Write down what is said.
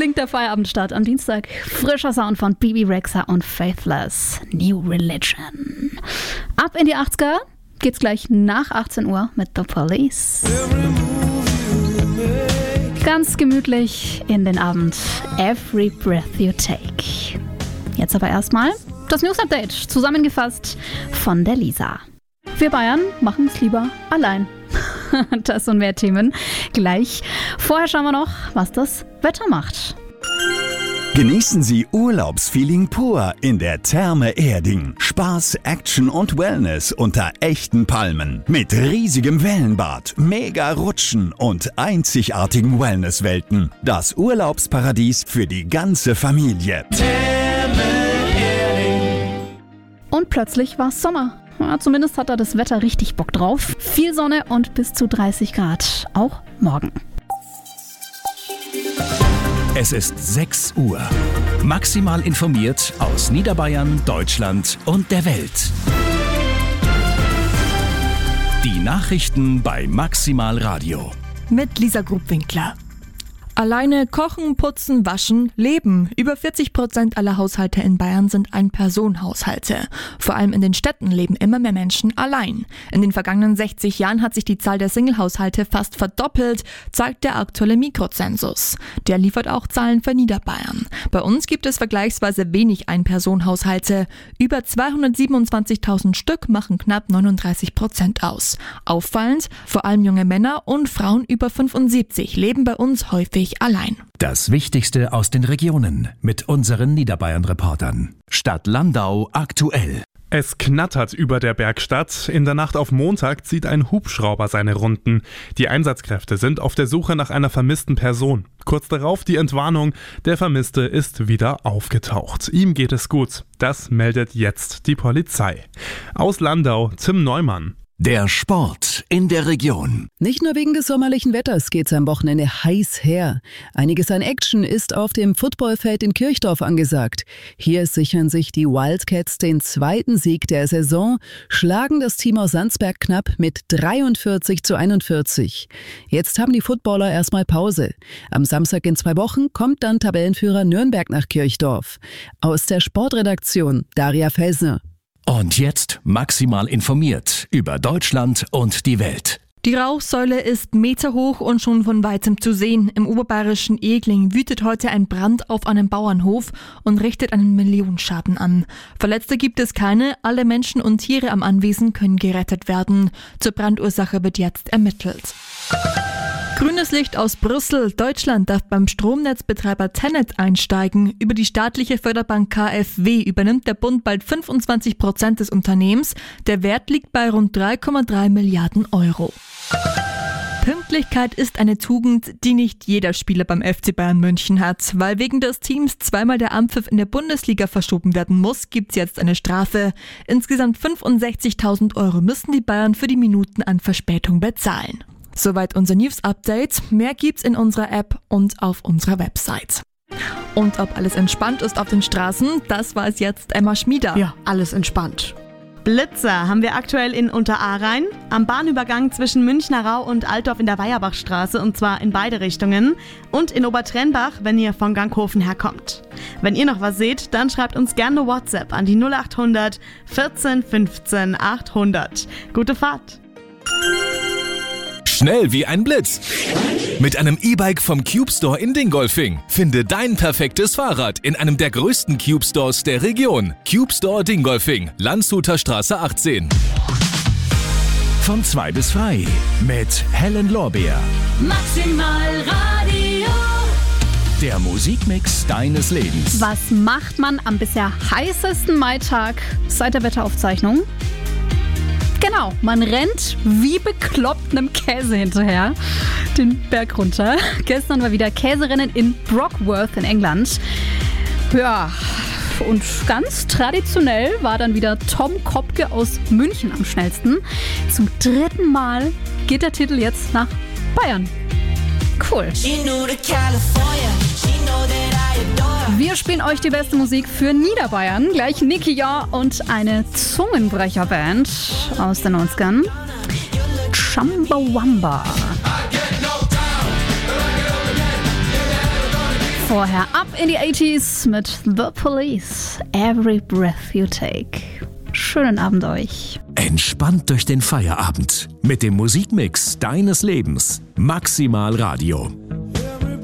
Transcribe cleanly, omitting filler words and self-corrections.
klingt der Feierabendstart am Dienstag. Frischer Sound von Bebe Rexha und Faithless. New Religion. Ab in die 80er geht's gleich nach 18 Uhr mit The Police. Ganz gemütlich in den Abend. Every Breath You Take. Jetzt aber erstmal das News-Update, zusammengefasst von der Lisa. Wir Bayern machen es lieber allein. Das und mehr Themen gleich. Vorher schauen wir noch, was das Wetter macht. Genießen Sie Urlaubsfeeling pur in der Therme Erding. Spaß, Action und Wellness unter echten Palmen. Mit riesigem Wellenbad, mega Rutschen und einzigartigen Wellnesswelten. Das Urlaubsparadies für die ganze Familie. Und plötzlich war es Sommer. Ja, zumindest hat da das Wetter richtig Bock drauf. Viel Sonne und bis zu 30 Grad. Auch morgen. Es ist 6 Uhr. Maximal informiert aus Niederbayern, Deutschland und der Welt. Die Nachrichten bei Maximal Radio. Mit Lisa Grubwinkler. Alleine kochen, putzen, waschen, leben. Über 40% aller Haushalte in Bayern sind Ein-Personen-Haushalte. Vor allem in den Städten leben immer mehr Menschen allein. In den vergangenen 60 Jahren hat sich die Zahl der Single-Haushalte fast verdoppelt, zeigt der aktuelle Mikrozensus. Der liefert auch Zahlen für Niederbayern. Bei uns gibt es vergleichsweise wenig Ein-Personen-Haushalte. Über 227.000 Stück machen knapp 39% aus. Auffallend, vor allem junge Männer und Frauen über 75 leben bei uns häufig allein. Das Wichtigste aus den Regionen mit unseren Niederbayern-Reportern. Stadt Landau aktuell. Es knattert über der Bergstadt. In der Nacht auf Montag zieht ein Hubschrauber seine Runden. Die Einsatzkräfte sind auf der Suche nach einer vermissten Person. Kurz darauf die Entwarnung, der Vermisste ist wieder aufgetaucht. Ihm geht es gut. Das meldet jetzt die Polizei. Aus Landau, Tim Neumann. Der Sport in der Region. Nicht nur wegen des sommerlichen Wetters geht's am Wochenende heiß her. Einiges an Action ist auf dem Footballfeld in Kirchdorf angesagt. Hier sichern sich die Wildcats den zweiten Sieg der Saison, schlagen das Team aus Sandsberg knapp mit 43-41. Jetzt haben die Footballer erstmal Pause. Am Samstag in 2 Wochen kommt dann Tabellenführer Nürnberg nach Kirchdorf. Aus der Sportredaktion Daria Felsner. Und jetzt maximal informiert über Deutschland und die Welt. Die Rauchsäule ist meterhoch und schon von weitem zu sehen. Im oberbayerischen Egling wütet heute ein Brand auf einem Bauernhof und richtet einen Millionenschaden an. Verletzte gibt es keine, alle Menschen und Tiere am Anwesen können gerettet werden. Zur Brandursache wird jetzt ermittelt. Grünes Licht aus Brüssel. Deutschland darf beim Stromnetzbetreiber TenneT einsteigen. Über die staatliche Förderbank KfW übernimmt der Bund bald 25% des Unternehmens. Der Wert liegt bei rund 3,3 Milliarden Euro. Pünktlichkeit ist eine Tugend, die nicht jeder Spieler beim FC Bayern München hat. Weil wegen des Teams zweimal der Anpfiff in der Bundesliga verschoben werden muss, gibt's jetzt eine Strafe. Insgesamt 65.000 Euro müssen die Bayern für die Minuten an Verspätung bezahlen. Soweit unser News-Update. Mehr gibt's in unserer App und auf unserer Website. Und ob alles entspannt ist auf den Straßen, das weiß jetzt Emma Schmieder. Ja, alles entspannt. Blitzer haben wir aktuell in Unterahrein, am Bahnübergang zwischen Münchner Rau und Altdorf in der Weierbachstraße, und zwar in beide Richtungen, und in Obertrennbach, wenn ihr von Ganghofen herkommt. Wenn ihr noch was seht, dann schreibt uns gerne WhatsApp an die 0800 14 15 800. Gute Fahrt! Schnell wie ein Blitz. Mit einem E-Bike vom Cube Store in Dingolfing. Finde dein perfektes Fahrrad in einem der größten Cube Stores der Region. Cube Store Dingolfing, Landshuter Straße 18. Von 2 bis frei mit Helen Lorbeer. Maximal Radio. Der Musikmix deines Lebens. Was macht man am bisher heißesten Maitag seit der Wetteraufzeichnung? Genau, man rennt wie bekloppt einem Käse hinterher, den Berg runter. Gestern war wieder Käserennen in Brockworth in England. Ja, und ganz traditionell war dann wieder Tom Kopke aus München am schnellsten. Zum 3. Mal geht der Titel jetzt nach Bayern. Cool. Wir spielen euch die beste Musik für Niederbayern. Gleich Nicky Ja und eine Zungenbrecherband aus den 90ern. Chumbawamba. Vorher ab in die 80s mit The Police. Every Breath You Take. Schönen Abend euch. Entspannt durch den Feierabend mit dem Musikmix deines Lebens. Maximal Radio.